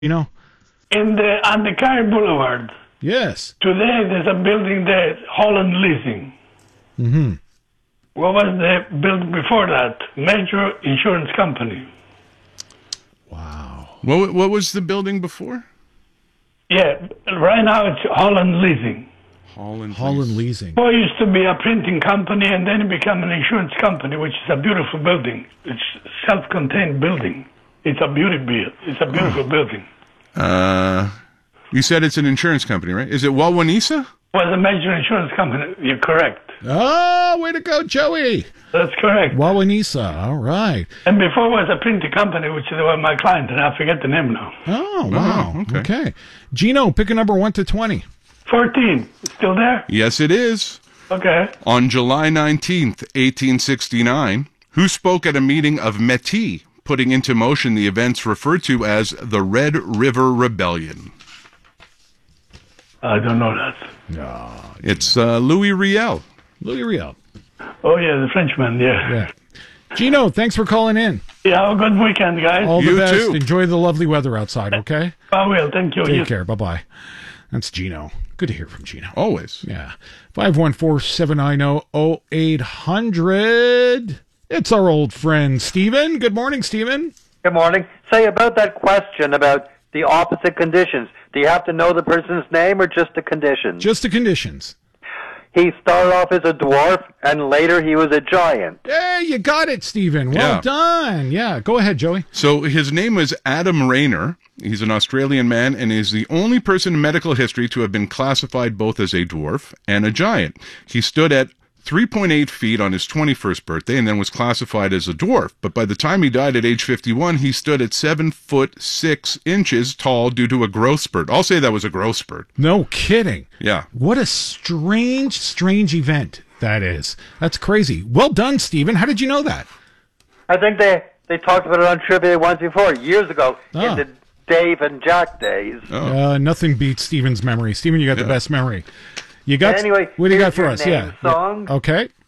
You know? On the Car Boulevard. Yes. Today there's a building there, Holland Leasing. Mm-hmm. What was the building before that? Major Insurance Company. Wow. What was the building before? Yeah, right now it's Holland Leasing. Holland Leasing. Before it used to be a printing company, and then it became an insurance company, which is a beautiful building. It's a self-contained building. It's a beautiful building. You said it's an insurance company, right? Is it Wawanesa? Was a major insurance company. You're correct. Oh, way to go, Joey. That's correct. Wawanesa. All right. And before it was a printing company, which was my client, and I forget the name now. Oh, wow. Oh, okay. Gino, pick a number 1 to 20. 14. Still there? Yes, it is. Okay. On July 19th, 1869, who spoke at a meeting of Métis, putting into motion the events referred to as the Red River Rebellion? I don't know that. No. It's Louis Riel. Louis Riel. Oh, yeah, the Frenchman, yeah. Yeah. Gino, thanks for calling in. Yeah, have a good weekend, guys. All the You best. too. Enjoy the lovely weather outside, okay? I will, thank you. Take care. Bye-bye. That's Gino. Good to hear from Gino. Always. Yeah. 514-790-0800. It's our old friend, Stephen. Good morning, Stephen. Good morning. Say, about that question about the opposite conditions, do you have to know the person's name or just the conditions? Just the conditions. He started off as a dwarf, and later he was a giant. Hey, you got it, Stephen. Well Yeah. done. Yeah, go ahead, Joey. So his name was Adam Rayner. He's an Australian man and is the only person in medical history to have been classified both as a dwarf and a giant. He stood at 3.8 feet on his 21st birthday and then was classified as a dwarf. But by the time he died at age 51, he stood at 7'6" tall due to a growth spurt. I'll say that was a growth spurt. No kidding. Yeah. What a strange event that is. That's crazy. Well done, Stephen. How did you know that? I think they talked about it on trivia once before, years ago, in the Dave and Jack days. Nothing beats Stephen's memory. Stephen, you got the best memory. You got Anyway, what do you got here's for your us? name song. Okay.